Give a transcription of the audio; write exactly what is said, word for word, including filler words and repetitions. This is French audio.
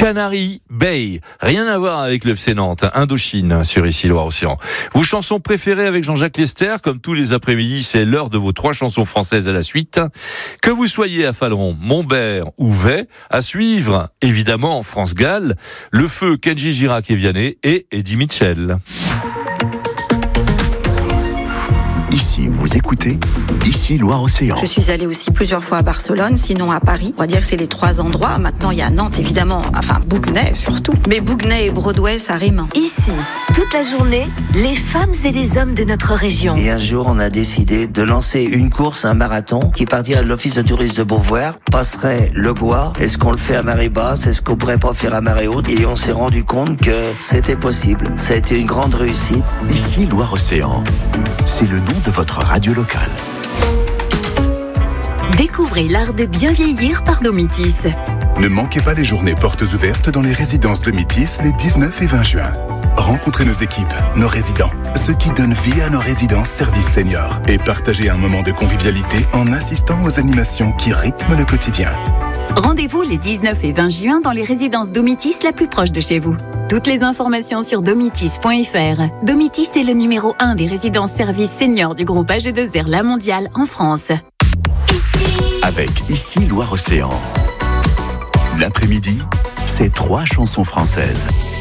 Canary Bay, rien à voir avec le F C Nantes, Indochine sur Ici Loire-Océan. Vos chansons préférées avec Jean-Jacques Lester, comme tous les après-midi, c'est l'heure de vos trois chansons françaises à la suite. Que vous soyez à Faleron, Montbert ou Vey, à suivre, évidemment, France-Galles, Le Feu, Kenji Girac et Vianney et Eddie Mitchell. Ici, vous écoutez Ici Loire-Océan. Je suis allée aussi plusieurs fois à Barcelone, sinon à Paris. On va dire que c'est les trois endroits. Maintenant, il y a Nantes, évidemment. Enfin, Bouguenais, surtout. Mais Bouguenais et Broadway, ça rime. Ici, toute la journée, les femmes et les hommes de notre région. Et un jour, on a décidé de lancer une course, un marathon, qui partirait de l'Office de tourisme de Beauvoir, passerait le Gois. Est-ce qu'on le fait à marée basse? Est-ce qu'on pourrait pas faire à marée haute? Et on s'est rendu compte que c'était possible. Ça a été une grande réussite. Ici Loire-Océan, c'est le nom de votre radio locale. Découvrez l'art de bien vieillir par Domitis. Ne manquez pas les journées portes ouvertes dans les résidences Domitis les dix-neuf et vingt juin. Rencontrez nos équipes, nos résidents, ceux qui donnent vie à nos résidences services seniors et partagez un moment de convivialité en assistant aux animations qui rythment le quotidien. Rendez-vous les dix-neuf et vingt juin dans les résidences Domitis la plus proche de chez vous. Toutes les informations sur domitis point f r. Domitis est le numéro un des résidences services seniors du groupe A G deux R La Mondiale en France. Avec Ici Loire-Océan. L'après-midi, c'est trois chansons françaises.